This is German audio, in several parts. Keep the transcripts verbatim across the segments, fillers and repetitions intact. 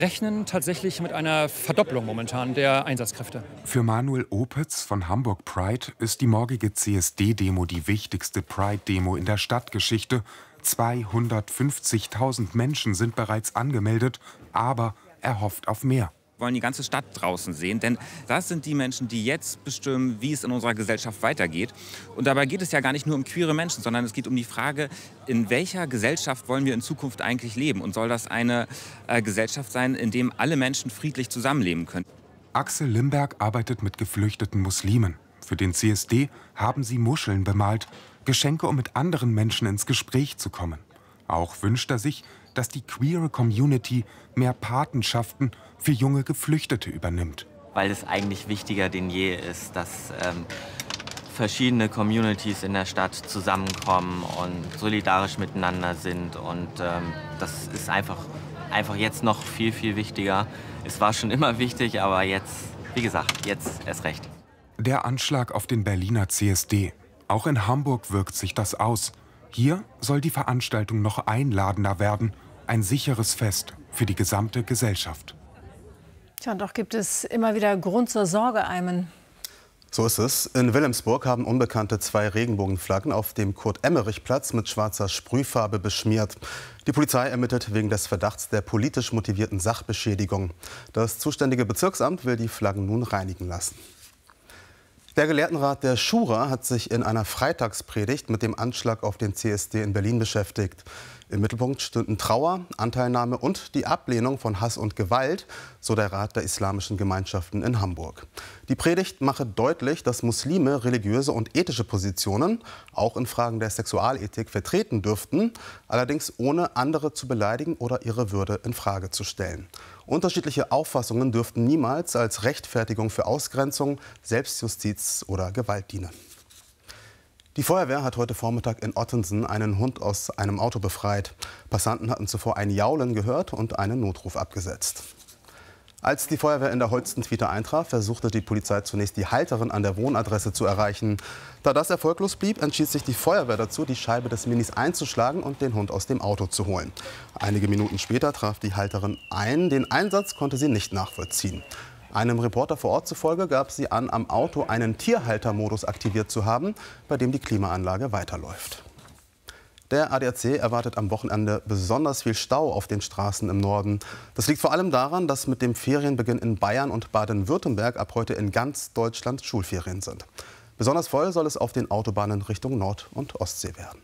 Rechnen tatsächlich mit einer Verdopplung momentan der Einsatzkräfte. Für Manuel Opitz von Hamburg Pride ist die morgige C S D-Demo die wichtigste Pride-Demo in der Stadtgeschichte. zweihundertfünfzigtausend Menschen sind bereits angemeldet, aber er hofft auf mehr. Wir wollen die ganze Stadt draußen sehen, denn das sind die Menschen, die jetzt bestimmen, wie es in unserer Gesellschaft weitergeht. Und dabei geht es ja gar nicht nur um queere Menschen, sondern es geht um die Frage, in welcher Gesellschaft wollen wir in Zukunft eigentlich leben? Und soll das eine äh, Gesellschaft sein, in der alle Menschen friedlich zusammenleben können? Axel Limberg arbeitet mit geflüchteten Muslimen. Für den C S D haben sie Muscheln bemalt, Geschenke, um mit anderen Menschen ins Gespräch zu kommen. Auch wünscht er sich, dass die queere Community mehr Patenschaften für junge Geflüchtete übernimmt. Weil es eigentlich wichtiger denn je ist, dass ähm, verschiedene Communities in der Stadt zusammenkommen und solidarisch miteinander sind. Und ähm, das ist einfach, einfach jetzt noch viel, viel wichtiger. Es war schon immer wichtig, aber jetzt, wie gesagt, jetzt erst recht. Der Anschlag auf den Berliner C S D. Auch in Hamburg wirkt sich das aus. Hier soll die Veranstaltung noch einladender werden. Ein sicheres Fest für die gesamte Gesellschaft. Tja, und doch gibt es immer wieder Grund zur Sorge, Aymen. So ist es. In Wilhelmsburg haben Unbekannte zwei Regenbogenflaggen auf dem Kurt-Emmerich-Platz mit schwarzer Sprühfarbe beschmiert. Die Polizei ermittelt wegen des Verdachts der politisch motivierten Sachbeschädigung. Das zuständige Bezirksamt will die Flaggen nun reinigen lassen. Der Gelehrtenrat der Schura hat sich in einer Freitagspredigt mit dem Anschlag auf den C S D in Berlin beschäftigt. Im Mittelpunkt stünden Trauer, Anteilnahme und die Ablehnung von Hass und Gewalt, so der Rat der islamischen Gemeinschaften in Hamburg. Die Predigt mache deutlich, dass Muslime religiöse und ethische Positionen auch in Fragen der Sexualethik vertreten dürften, allerdings ohne andere zu beleidigen oder ihre Würde in Frage zu stellen. Unterschiedliche Auffassungen dürften niemals als Rechtfertigung für Ausgrenzung, Selbstjustiz oder Gewalt dienen. Die Feuerwehr hat heute Vormittag in Ottensen einen Hund aus einem Auto befreit. Passanten hatten zuvor ein Jaulen gehört und einen Notruf abgesetzt. Als die Feuerwehr in der Holstenquite eintraf, versuchte die Polizei zunächst die Halterin an der Wohnadresse zu erreichen. Da das erfolglos blieb, entschied sich die Feuerwehr dazu, die Scheibe des Minis einzuschlagen und den Hund aus dem Auto zu holen. Einige Minuten später traf die Halterin ein. Den Einsatz konnte sie nicht nachvollziehen. Einem Reporter vor Ort zufolge gab sie an, am Auto einen Tierhaltermodus aktiviert zu haben, bei dem die Klimaanlage weiterläuft. Der A D A C erwartet am Wochenende besonders viel Stau auf den Straßen im Norden. Das liegt vor allem daran, dass mit dem Ferienbeginn in Bayern und Baden-Württemberg ab heute in ganz Deutschland Schulferien sind. Besonders voll soll es auf den Autobahnen Richtung Nord- und Ostsee werden.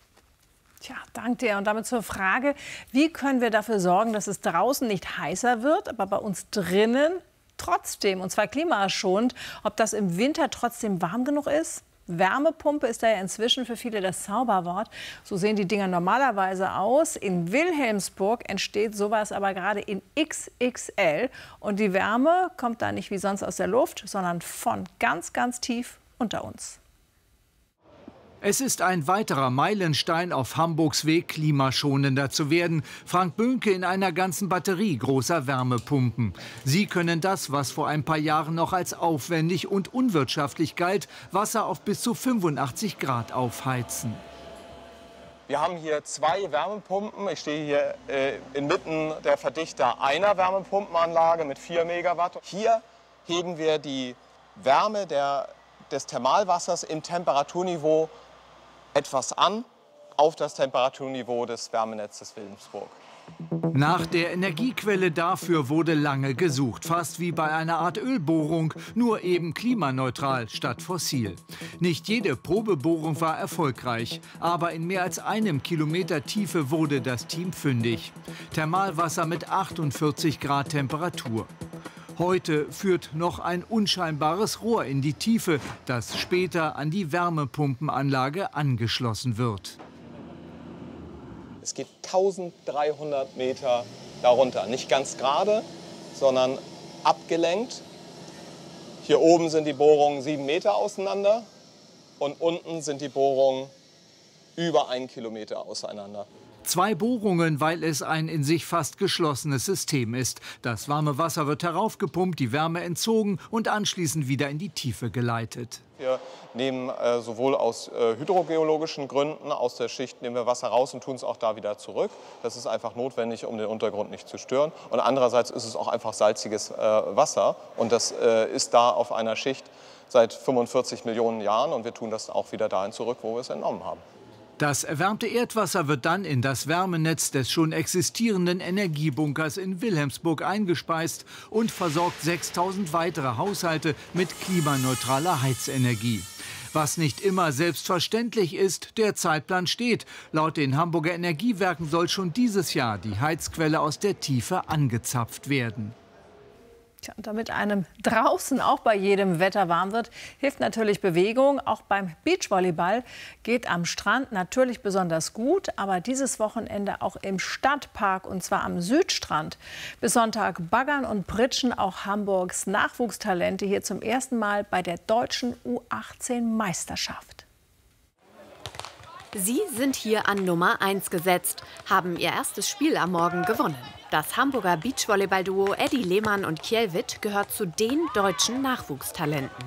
Tja, dank dir. Und damit zur Frage, wie können wir dafür sorgen, dass es draußen nicht heißer wird, aber bei uns drinnen trotzdem, und zwar klimaschonend, ob das im Winter trotzdem warm genug ist? Wärmepumpe ist da ja inzwischen für viele das Zauberwort. So sehen die Dinger normalerweise aus. In Wilhelmsburg entsteht sowas aber gerade in X X L. Und die Wärme kommt da nicht wie sonst aus der Luft, sondern von ganz, ganz tief unter uns. Es ist ein weiterer Meilenstein auf Hamburgs Weg, klimaschonender zu werden. Frank Böhnke in einer ganzen Batterie großer Wärmepumpen. Sie können das, was vor ein paar Jahren noch als aufwendig und unwirtschaftlich galt, Wasser auf bis zu fünfundachtzig Grad aufheizen. Wir haben hier zwei Wärmepumpen. Ich stehe hier äh, inmitten der Verdichter einer Wärmepumpenanlage mit vier Megawatt. Hier heben wir die Wärme der, des Thermalwassers im Temperaturniveau etwas an auf das Temperaturniveau des Wärmenetzes Wilhelmsburg. Nach der Energiequelle dafür wurde lange gesucht, fast wie bei einer Art Ölbohrung, nur eben klimaneutral statt fossil. Nicht jede Probebohrung war erfolgreich, aber in mehr als einem Kilometer Tiefe wurde das Team fündig. Thermalwasser mit achtundvierzig Grad Temperatur. Heute führt noch ein unscheinbares Rohr in die Tiefe, das später an die Wärmepumpenanlage angeschlossen wird. Es geht eintausenddreihundert Meter darunter. Nicht ganz gerade, sondern abgelenkt. Hier oben sind die Bohrungen sieben Meter auseinander und unten sind die Bohrungen über einen Kilometer auseinander. Zwei Bohrungen, weil es ein in sich fast geschlossenes System ist. Das warme Wasser wird heraufgepumpt, die Wärme entzogen und anschließend wieder in die Tiefe geleitet. Wir nehmen äh, sowohl aus äh, hydrogeologischen Gründen aus der Schicht nehmen wir Wasser raus und tun es auch da wieder zurück. Das ist einfach notwendig, um den Untergrund nicht zu stören. Und andererseits ist es auch einfach salziges äh, Wasser. Und das äh, ist da auf einer Schicht seit fünfundvierzig Millionen Jahren. Und wir tun das auch wieder dahin zurück, wo wir es entnommen haben. Das erwärmte Erdwasser wird dann in das Wärmenetz des schon existierenden Energiebunkers in Wilhelmsburg eingespeist und versorgt sechstausend weitere Haushalte mit klimaneutraler Heizenergie. Was nicht immer selbstverständlich ist, der Zeitplan steht. Laut den Hamburger Energiewerken soll schon dieses Jahr die Heizquelle aus der Tiefe angezapft werden. Tja, und damit einem draußen auch bei jedem Wetter warm wird, hilft natürlich Bewegung. Auch beim Beachvolleyball geht am Strand natürlich besonders gut, aber dieses Wochenende auch im Stadtpark, und zwar am Südstrand. Bis Sonntag baggern und pritschen auch Hamburgs Nachwuchstalente hier zum ersten Mal bei der deutschen U achtzehn Meisterschaft. Sie sind hier an Nummer eins gesetzt, haben ihr erstes Spiel am Morgen gewonnen. Das Hamburger Beachvolleyball-Duo Eddie Lehmann und Kjell Witt gehört zu den deutschen Nachwuchstalenten.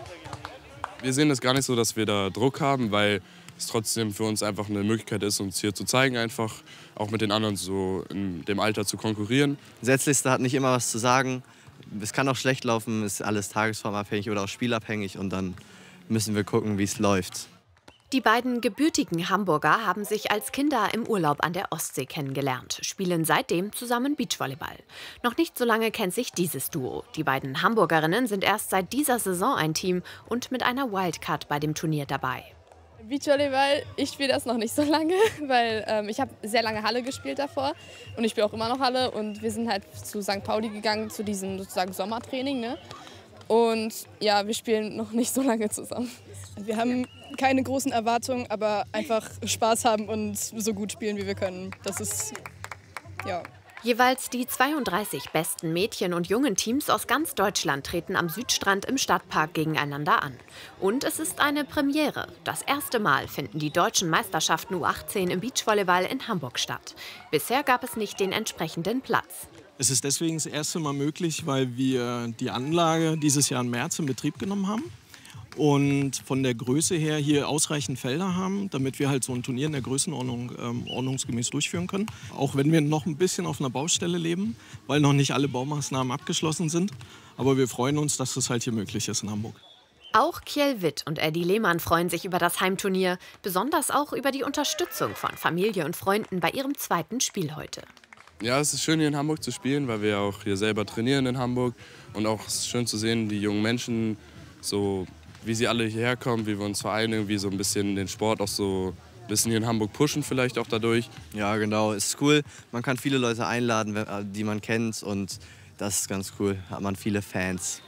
Wir sehen es gar nicht so, dass wir da Druck haben, weil es trotzdem für uns einfach eine Möglichkeit ist, uns hier zu zeigen, einfach auch mit den anderen so in dem Alter zu konkurrieren. Setzliste hat nicht immer was zu sagen. Es kann auch schlecht laufen, ist alles tagesformabhängig oder auch spielabhängig und dann müssen wir gucken, wie es läuft. Die beiden gebürtigen Hamburger haben sich als Kinder im Urlaub an der Ostsee kennengelernt, spielen seitdem zusammen Beachvolleyball. Noch nicht so lange kennt sich dieses Duo. Die beiden Hamburgerinnen sind erst seit dieser Saison ein Team und mit einer Wildcard bei dem Turnier dabei. Beachvolleyball, ich spiele das noch nicht so lange, weil ähm, ich habe sehr lange Halle gespielt davor und ich spiele auch immer noch Halle und wir sind halt zu Sankt Pauli gegangen, zu diesem sozusagen Sommertraining, ne? Und ja, wir spielen noch nicht so lange zusammen. Wir haben keine großen Erwartungen, aber einfach Spaß haben und so gut spielen, wie wir können. Das ist, ja. Jeweils die zweiunddreißig besten Mädchen- und jungen Teams aus ganz Deutschland treten am Südstrand im Stadtpark gegeneinander an. Und es ist eine Premiere. Das erste Mal finden die deutschen Meisterschaften U achtzehn im Beachvolleyball in Hamburg statt. Bisher gab es nicht den entsprechenden Platz. Es ist deswegen das erste Mal möglich, weil wir die Anlage dieses Jahr im März in Betrieb genommen haben und von der Größe her hier ausreichend Felder haben, damit wir halt so ein Turnier in der Größenordnung ähm, ordnungsgemäß durchführen können. Auch wenn wir noch ein bisschen auf einer Baustelle leben, weil noch nicht alle Baumaßnahmen abgeschlossen sind. Aber wir freuen uns, dass das halt hier möglich ist in Hamburg. Auch Kjell Witt und Eddie Lehmann freuen sich über das Heimturnier, besonders auch über die Unterstützung von Familie und Freunden bei ihrem zweiten Spiel heute. Ja, es ist schön, hier in Hamburg zu spielen, weil wir auch hier selber trainieren in Hamburg. Und auch es ist schön zu sehen, die jungen Menschen, so wie sie alle hierher kommen, wie wir uns vereinen, irgendwie so ein bisschen den Sport auch so ein bisschen hier in Hamburg pushen vielleicht auch dadurch. Ja, genau, ist cool. Man kann viele Leute einladen, die man kennt und das ist ganz cool, hat man viele Fans.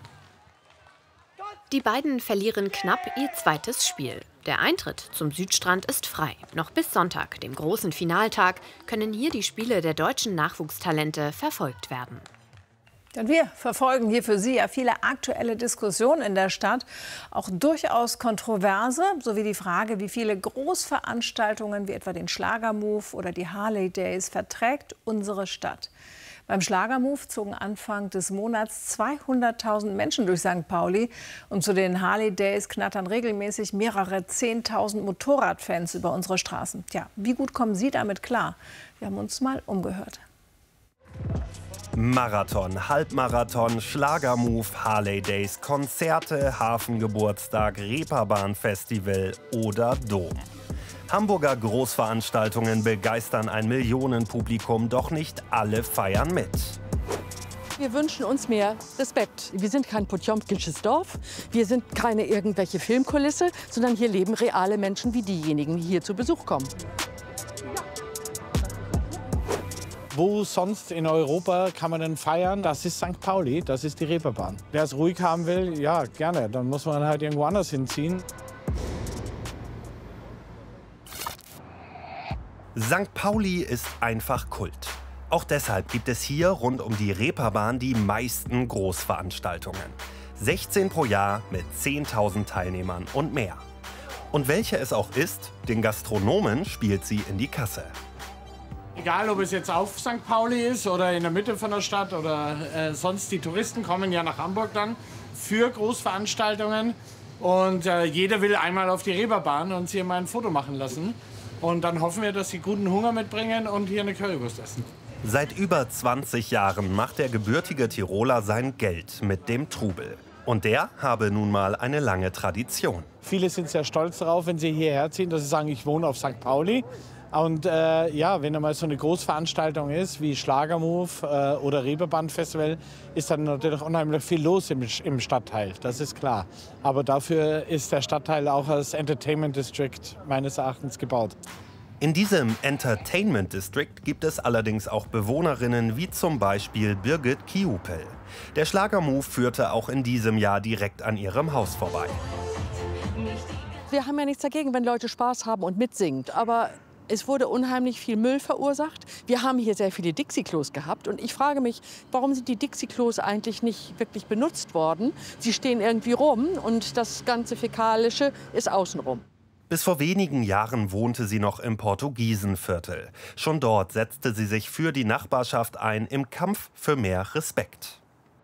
Die beiden verlieren knapp ihr zweites Spiel. Der Eintritt zum Südstrand ist frei. Noch bis Sonntag, dem großen Finaltag, können hier die Spiele der deutschen Nachwuchstalente verfolgt werden. Und wir verfolgen hier für Sie ja viele aktuelle Diskussionen in der Stadt, auch durchaus kontroverse, sowie die Frage, wie viele Großveranstaltungen wie etwa den Schlagermove oder die Harley Days verträgt unsere Stadt. Beim Schlagermove zogen Anfang des Monats zweihunderttausend Menschen durch Sankt Pauli. Und zu den Harley Days knattern regelmäßig mehrere zehntausend Motorradfans über unsere Straßen. Tja, wie gut kommen Sie damit klar? Wir haben uns mal umgehört. Marathon, Halbmarathon, Schlagermove, Harley Days, Konzerte, Hafengeburtstag, Reeperbahn-Festival oder Dom. Hamburger Großveranstaltungen begeistern ein Millionenpublikum, doch nicht alle feiern mit. Wir wünschen uns mehr Respekt. Wir sind kein potjomkinsches Dorf, wir sind keine irgendwelche Filmkulisse, sondern hier leben reale Menschen wie diejenigen, die hier zu Besuch kommen. Wo sonst in Europa kann man denn feiern? Das ist Sankt Pauli, das ist die Reeperbahn. Wer es ruhig haben will, ja, gerne. Dann muss man halt irgendwo anders hinziehen. Sankt Pauli ist einfach Kult. Auch deshalb gibt es hier rund um die Reeperbahn die meisten Großveranstaltungen. sechzehn pro Jahr mit zehntausend Teilnehmern und mehr. Und welche es auch ist, den Gastronomen spielt sie in die Kasse. Egal, ob es jetzt auf Sankt Pauli ist oder in der Mitte von der Stadt oder äh, sonst, die Touristen kommen ja nach Hamburg dann für Großveranstaltungen. Und äh, jeder will einmal auf die Reeperbahn und sich mal ein Foto machen lassen. Und dann hoffen wir, dass sie guten Hunger mitbringen und hier eine Currywurst essen. Seit über zwanzig Jahren macht der gebürtige Tiroler sein Geld mit dem Trubel. Und der habe nun mal eine lange Tradition. Viele sind sehr stolz darauf, wenn sie hierher ziehen, dass sie sagen, ich wohne auf Sankt Pauli. Und äh, ja, wenn einmal so eine Großveranstaltung ist, wie Schlagermove äh, oder Reeperbahn-Festival, ist dann natürlich unheimlich viel los im, im Stadtteil, das ist klar. Aber dafür ist der Stadtteil auch als Entertainment District meines Erachtens gebaut. In diesem Entertainment District gibt es allerdings auch Bewohnerinnen wie zum Beispiel Birgit Kiupel. Der Schlagermove führte auch in diesem Jahr direkt an ihrem Haus vorbei. Wir haben ja nichts dagegen, wenn Leute Spaß haben und mitsingen. Aber es wurde unheimlich viel Müll verursacht. Wir haben hier sehr viele Dixie-Klos gehabt. Und ich frage mich, warum sind die Dixie-Klos eigentlich nicht wirklich benutzt worden? Sie stehen irgendwie rum und das ganze Fäkalische ist außenrum. Bis vor wenigen Jahren wohnte sie noch im Portugiesenviertel. Schon dort setzte sie sich für die Nachbarschaft ein im Kampf für mehr Respekt.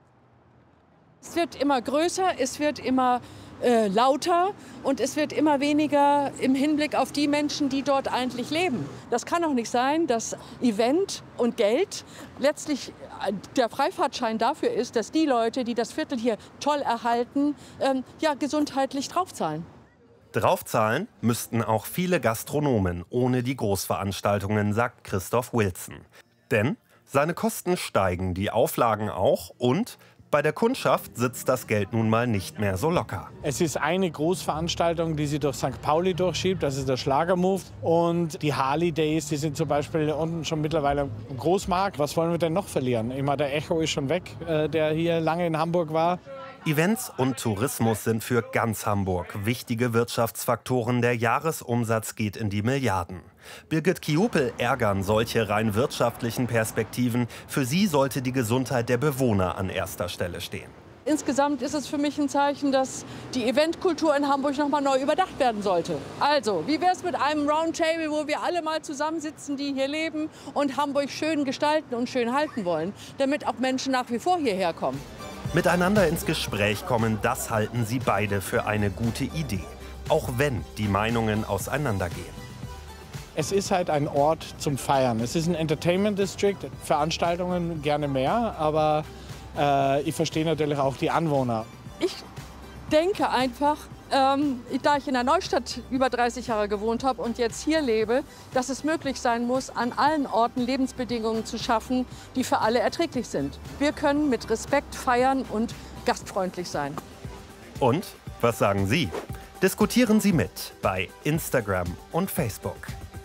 Es wird immer größer, es wird immer äh, lauter und es wird immer weniger im Hinblick auf die Menschen, die dort eigentlich leben. Das kann doch nicht sein, dass Event und Geld letztlich der Freifahrtschein dafür ist, dass die Leute, die das Viertel hier toll erhalten, ähm, ja, gesundheitlich draufzahlen. Draufzahlen müssten auch viele Gastronomen ohne die Großveranstaltungen, sagt Christoph Wilson. Denn seine Kosten steigen, die Auflagen auch und bei der Kundschaft sitzt das Geld nun mal nicht mehr so locker. Es ist eine Großveranstaltung, die sie durch Sankt Pauli durchschiebt, das ist der Schlagermove. Und die Harley Days, die sind zum Beispiel unten schon mittlerweile ein Großmarkt. Was wollen wir denn noch verlieren? Immer der Echo ist schon weg, der hier lange in Hamburg war. Events und Tourismus sind für ganz Hamburg wichtige Wirtschaftsfaktoren. Der Jahresumsatz geht in die Milliarden. Birgit Kiupel ärgern solche rein wirtschaftlichen Perspektiven. Für sie sollte die Gesundheit der Bewohner an erster Stelle stehen. Insgesamt ist es für mich ein Zeichen, dass die Eventkultur in Hamburg noch mal neu überdacht werden sollte. Also, wie wäre es mit einem Roundtable, wo wir alle mal zusammensitzen, die hier leben und Hamburg schön gestalten und schön halten wollen, damit auch Menschen nach wie vor hierher kommen? Miteinander ins Gespräch kommen, das halten sie beide für eine gute Idee. Auch wenn die Meinungen auseinandergehen. Es ist halt ein Ort zum Feiern. Es ist ein Entertainment District, Veranstaltungen gerne mehr, aber äh, ich verstehe natürlich auch die Anwohner. Ich denke einfach, ähm, da ich in der Neustadt über dreißig Jahre gewohnt habe und jetzt hier lebe, dass es möglich sein muss, an allen Orten Lebensbedingungen zu schaffen, die für alle erträglich sind. Wir können mit Respekt feiern und gastfreundlich sein. Und was sagen Sie? Diskutieren Sie mit bei Instagram und Facebook.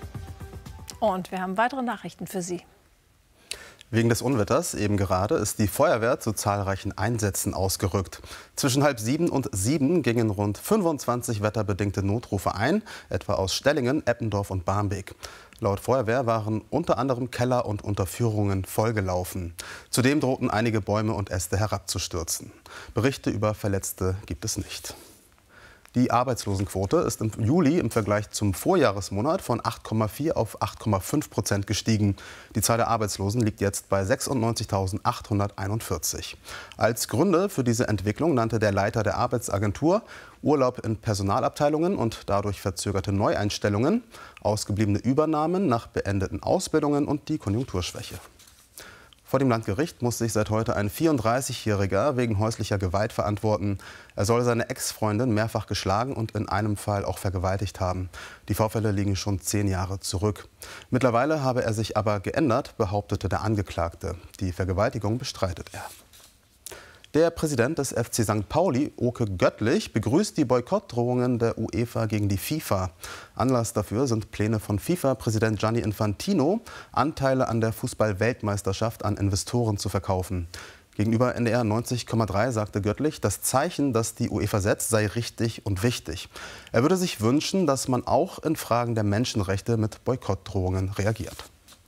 Und wir haben weitere Nachrichten für Sie. Wegen des Unwetters eben gerade ist die Feuerwehr zu zahlreichen Einsätzen ausgerückt. Zwischen halb sieben und sieben gingen rund fünfundzwanzig wetterbedingte Notrufe ein, etwa aus Stellingen, Eppendorf und Barmbek. Laut Feuerwehr waren unter anderem Keller und Unterführungen vollgelaufen. Zudem drohten einige Bäume und Äste herabzustürzen. Berichte über Verletzte gibt es nicht. Die Arbeitslosenquote ist im Juli im Vergleich zum Vorjahresmonat von acht Komma vier auf acht Komma fünf Prozent gestiegen. Die Zahl der Arbeitslosen liegt jetzt bei sechsundneunzigtausendachthunderteinundvierzig. Als Gründe für diese Entwicklung nannte der Leiter der Arbeitsagentur Urlaub in Personalabteilungen und dadurch verzögerte Neueinstellungen, ausgebliebene Übernahmen nach beendeten Ausbildungen und die Konjunkturschwäche. Vor dem Landgericht muss sich seit heute ein vierunddreißigjähriger wegen häuslicher Gewalt verantworten. Er soll seine Ex-Freundin mehrfach geschlagen und in einem Fall auch vergewaltigt haben. Die Vorfälle liegen schon zehn Jahre zurück. Mittlerweile habe er sich aber geändert, behauptete der Angeklagte. Die Vergewaltigung bestreitet er. Der Präsident des F C Sankt Pauli, Oke Göttlich, begrüßt die Boykottdrohungen der UEFA gegen die FIFA. Anlass dafür sind Pläne von FIFA-Präsident Gianni Infantino, Anteile an der Fußball-Weltmeisterschaft an Investoren zu verkaufen. Gegenüber N D R neunzig Komma drei sagte Göttlich, das Zeichen, das die UEFA setzt, sei richtig und wichtig. Er würde sich wünschen, dass man auch in Fragen der Menschenrechte mit Boykottdrohungen reagiert.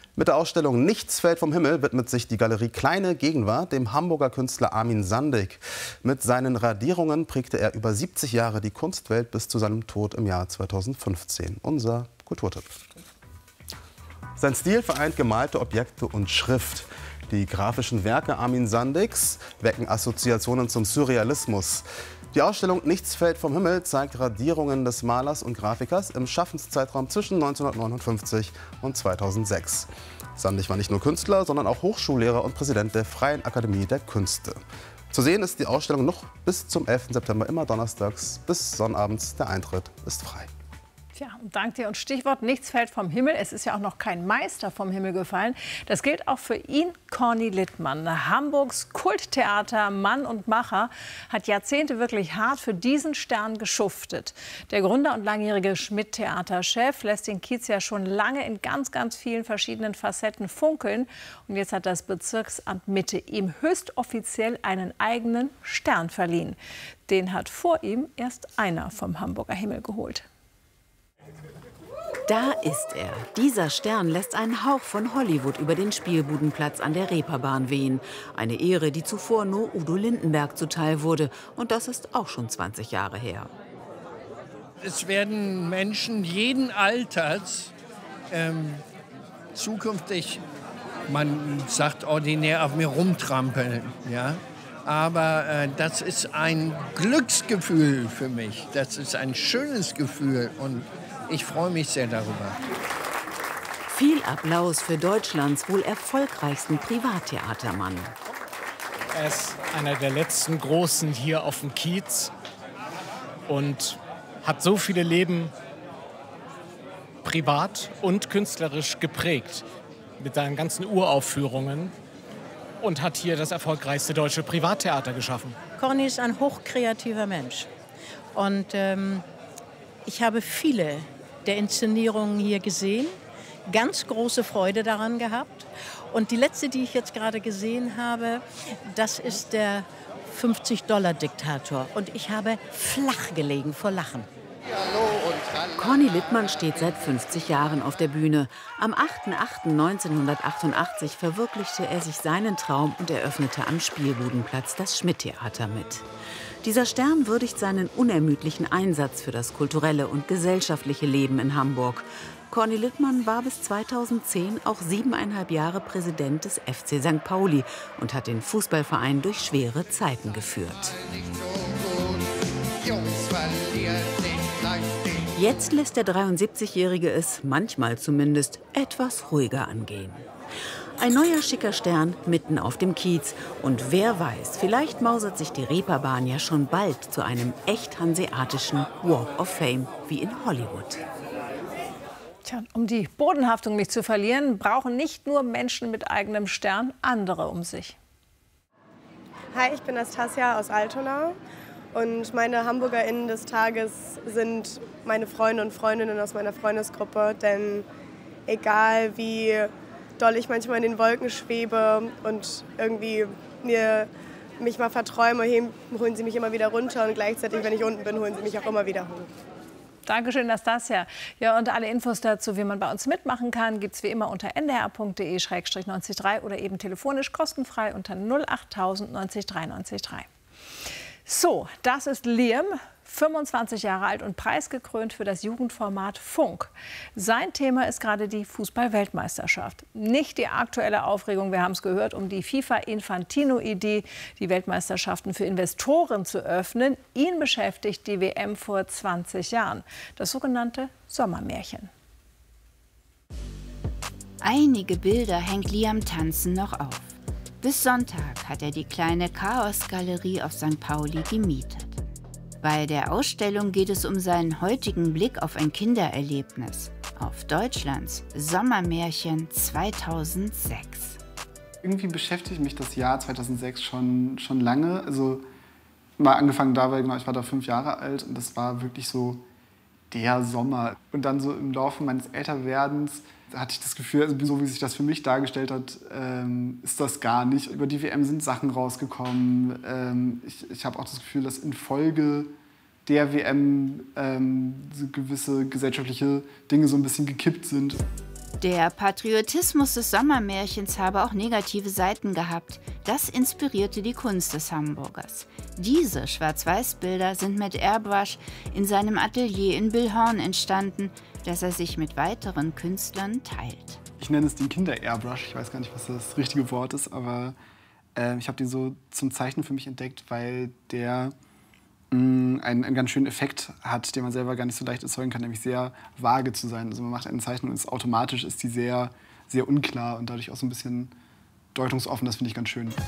Mit der Ausstellung Nichts fällt vom Himmel widmet sich die Galerie Kleine Gegenwart dem Hamburger Künstler Armin Sandig. Mit seinen Radierungen prägte er über siebzig Jahre die Kunstwelt bis zu seinem Tod im Jahr zweitausendfünfzehn. Unser Kulturtipp. Sein Stil vereint gemalte Objekte und Schrift. Die grafischen Werke Armin Sandigs wecken Assoziationen zum Surrealismus. Die Ausstellung Nichts fällt vom Himmel zeigt Radierungen des Malers und Grafikers im Schaffenszeitraum zwischen neunzehnhundertneunundfünfzig und zweitausendsechs. Sandig war nicht nur Künstler, sondern auch Hochschullehrer und Präsident der Freien Akademie der Künste. Zu sehen ist die Ausstellung noch bis zum elften September, immer donnerstags bis Sonnabends. Der Eintritt ist frei. Tja, und dank dir. Und Stichwort Nichts fällt vom Himmel. Es ist ja auch noch kein Meister vom Himmel gefallen. Das gilt auch für ihn, Corny Littmann. Hamburgs Kulttheater, Mann und Macher, hat Jahrzehnte wirklich hart für diesen Stern geschuftet. Der Gründer und langjährige Schmidt-Theaterchef lässt den Kiez ja schon lange in ganz, ganz vielen verschiedenen Facetten funkeln. Und jetzt hat das Bezirksamt Mitte ihm höchst offiziell einen eigenen Stern verliehen. Den hat vor ihm erst einer vom Hamburger Himmel geholt. Da ist er. Dieser Stern lässt einen Hauch von Hollywood über den Spielbudenplatz an der Reeperbahn wehen. Eine Ehre, die zuvor nur Udo Lindenberg zuteil wurde. Und das ist auch schon zwanzig Jahre her. Es werden Menschen jeden Alters ähm, zukünftig, man sagt ordinär, auf mir rumtrampeln. Ja? Aber äh, das ist ein Glücksgefühl für mich. Das ist ein schönes Gefühl und ich freue mich sehr darüber. Viel Applaus für Deutschlands wohl erfolgreichsten Privattheatermann. Er ist einer der letzten Großen hier auf dem Kiez und hat so viele Leben privat und künstlerisch geprägt mit seinen ganzen Uraufführungen und hat hier das erfolgreichste deutsche Privattheater geschaffen. Corny ist ein hochkreativer Mensch und ähm, ich habe viele der Inszenierungen hier gesehen, ganz große Freude daran gehabt. Und die letzte, die ich jetzt gerade gesehen habe, das ist der fünfzig-Dollar-Diktator. Und ich habe flach gelegen vor Lachen. Corny Littmann steht seit fünfzig Jahren auf der Bühne. Am achter achter neunzehnhundertachtundachtzig verwirklichte er sich seinen Traum und eröffnete am Spielbudenplatz das Schmidt-Theater mit. Dieser Stern würdigt seinen unermüdlichen Einsatz für das kulturelle und gesellschaftliche Leben in Hamburg. Corny Littmann war bis zweitausendzehn auch siebeneinhalb Jahre Präsident des F C Sankt Pauli und hat den Fußballverein durch schwere Zeiten geführt. Jetzt lässt der dreiundsiebzigjährige es, manchmal zumindest, etwas ruhiger angehen. Ein neuer schicker Stern mitten auf dem Kiez. Und wer weiß, vielleicht mausert sich die Reeperbahn ja schon bald zu einem echt hanseatischen Walk of Fame wie in Hollywood. Tja, um die Bodenhaftung nicht zu verlieren, brauchen nicht nur Menschen mit eigenem Stern andere um sich. Hi, ich bin Nastasia aus Altona. Und meine HamburgerInnen des Tages sind meine Freunde und Freundinnen aus meiner Freundesgruppe. Denn egal wie doll ich manchmal in den Wolken schwebe und irgendwie mir, mich mal verträume, holen sie mich immer wieder runter. Und gleichzeitig, wenn ich unten bin, holen sie mich auch immer wieder hoch. Dankeschön, Nastasia. Ja, und alle Infos dazu, wie man bei uns mitmachen kann, gibt es wie immer unter n d r punkt d e schrägstrich neunzig oder eben telefonisch kostenfrei unter null achttausend neunzig drei neunzig drei. So, das ist Liam, fünfundzwanzig Jahre alt und preisgekrönt für das Jugendformat Funk. Sein Thema ist gerade die Fußball-Weltmeisterschaft. Nicht die aktuelle Aufregung, wir haben es gehört, um die FIFA-Infantino-Idee, die Weltmeisterschaften für Investoren zu öffnen. Ihn beschäftigt die W M vor zwanzig Jahren, das sogenannte Sommermärchen. Einige Bilder hängt Liam Tanzen noch auf. Bis Sonntag hat er die kleine Chaos-Galerie auf Sankt Pauli gemietet. Bei der Ausstellung geht es um seinen heutigen Blick auf ein Kindererlebnis, auf Deutschlands Sommermärchen zweitausendsechs. Irgendwie beschäftigt mich das Jahr zweitausendsechs schon, schon lange. Also mal angefangen dabei, genau, ich war da fünf Jahre alt und das war wirklich so der Sommer. Und dann so im Laufe meines Älterwerdens hatte ich das Gefühl, also so wie sich das für mich dargestellt hat, ähm, ist das gar nicht. Über die W M sind Sachen rausgekommen. Ähm, ich ich habe auch das Gefühl, dass infolge der W M ähm, so gewisse gesellschaftliche Dinge so ein bisschen gekippt sind. Der Patriotismus des Sommermärchens habe auch negative Seiten gehabt. Das inspirierte die Kunst des Hamburgers. Diese Schwarz-Weiß-Bilder sind mit Airbrush in seinem Atelier in Billhorn entstanden, das er sich mit weiteren Künstlern teilt. Ich nenne es den Kinder-Airbrush. Ich weiß gar nicht, was das richtige Wort ist, aber äh, ich habe den so zum Zeichnen für mich entdeckt, weil der mh, einen, einen ganz schönen Effekt hat, den man selber gar nicht so leicht erzeugen kann, nämlich sehr vage zu sein. Also man macht eine Zeichnung und ist automatisch ist die sehr, sehr unklar und dadurch auch so ein bisschen deutungsoffen. Das finde ich ganz schön.